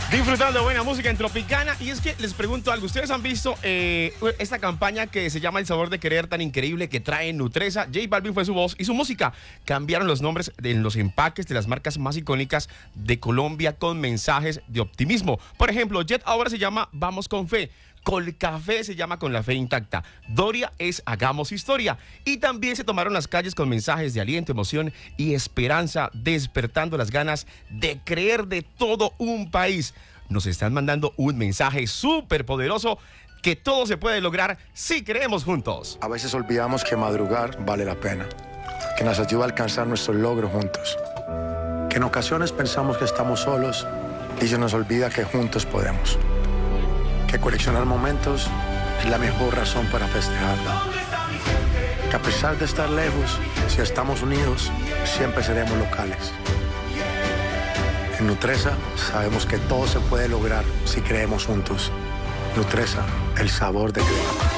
Disfrutando de buena música en Tropicana. Y es que les pregunto algo. ¿Ustedes han visto esta campaña que se llama El Sabor de Querer tan increíble que trae Nutresa? J Balvin fue su voz y su música. Cambiaron los nombres en los empaques de las marcas más icónicas de Colombia con mensajes de optimismo. Por ejemplo, Jet ahora se llama Vamos con Fe. Colcafé se llama Con la Fe Intacta. Doria es Hagamos Historia. Y también se tomaron las calles con mensajes de aliento, emoción y esperanza, despertando las ganas de creer de todo un país. Nos están mandando un mensaje súper poderoso que todo se puede lograr si creemos juntos. A veces olvidamos que madrugar vale la pena, que nos ayuda a alcanzar nuestros logros juntos, que en ocasiones pensamos que estamos solos y se nos olvida que juntos podemos, que coleccionar momentos es la mejor razón para festejarlo, que a pesar de estar lejos, si estamos unidos, siempre seremos locales. En Nutresa sabemos que todo se puede lograr si creemos juntos. Nutresa, el sabor de creer.